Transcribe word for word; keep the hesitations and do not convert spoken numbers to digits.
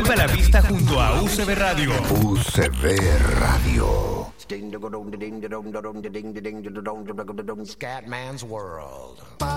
Rompe la pista junto a U C B Radio. U C B Radio. Scatman's World.